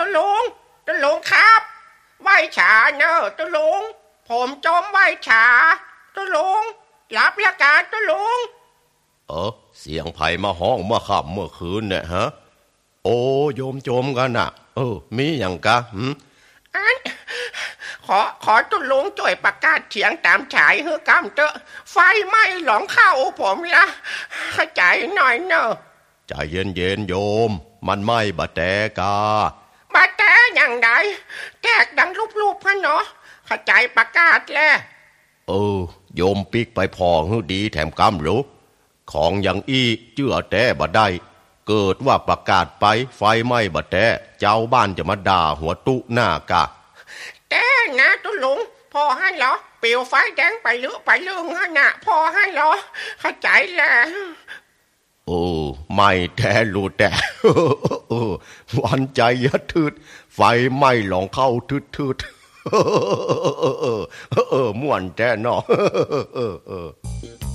ตุลุงครับไหว้ฉาเนอะตุลุงผมจมไหว้ฉาตุลุงรับราชการตุลุงเสียงไผ่มาห้องเมื่อค่ำเมื่อคืนเนี่ยฮะโอ้โยมจมกันน่ะมีอย่างกะขอตุลุงช่วยประกาศเสียงตามฉายเฮือกำเตอะไฟไหม้หลงเข้าผมละเข้าใจหน่อยเนอะใจเย็นๆโยมมันไหม้บะแตกาบะแตอย่างไรแตกดังรูปๆพะเนาะเข้าใจประกาศแล้วโยมปิกไปพอฮื้อดีแถมกำรู้ของอย่างอี้เจื้อแต่บ่ได้เกิดว่าประกาศไปไฟไหม้บะแตเจ้าบ้านจะมาด่าหัวตุหน้ากะแต่นะตุลุงพอให้เหรอเปลวไฟแดงไปเลืองน่ะพอให้เหรอเข้าใจแล้วไม่แต่รู้แต่วันใจยัดทืดไฟไหม้หลงเข้าทืดม่วนแต่เนาะ